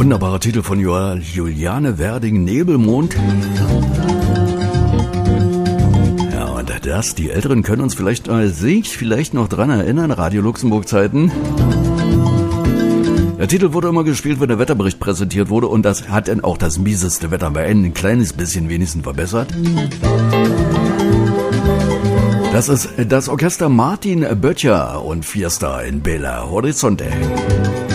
Wunderbarer Titel von Juliane Werding, Nebelmond. Ja, und das, die Älteren können uns sich vielleicht noch dran erinnern, Radio Luxemburg-Zeiten. Der Titel wurde immer gespielt, wenn der Wetterbericht präsentiert wurde, und das hat dann auch das mieseste Wetter bei ein kleines bisschen wenigstens verbessert. Das ist das Orchester Martin Böttcher und Fiesta in Belo Horizonte.